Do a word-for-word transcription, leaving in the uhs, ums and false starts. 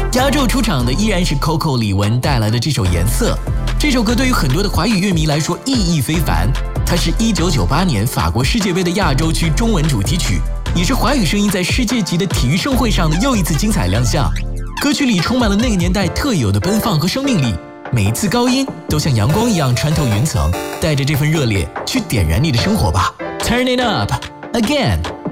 加州出场的依然是 Coco 李玟带来的这首《颜色》。这首歌对于很多的华语乐迷来说意义非凡，它是一九九八年法国世界杯的亚洲区中文主题曲，也是华语声音在世界级的体育盛会上的又一次精彩亮相。歌曲里充满了那个年代特有的奔放和生命力，每一次高音都像阳光一样穿透云层，带着这份热烈去点燃你的生活吧。Turn it up again。